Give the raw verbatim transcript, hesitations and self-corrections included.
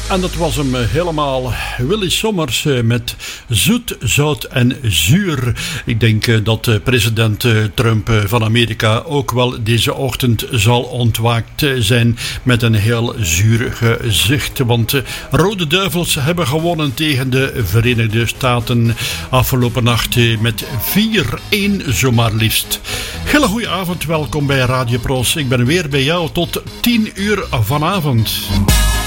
En dat was hem helemaal. Willy Sommers met zoet, zout en zuur. Ik denk dat president Trump van Amerika ook wel deze ochtend zal ontwaakt zijn met een heel zuur gezicht. Want de Rode Duivels hebben gewonnen tegen de Verenigde Staten afgelopen nacht met vier-een zomaar liefst. Hele goede avond, welkom bij Radio Pros. Ik ben weer bij jou tot tien uur vanavond.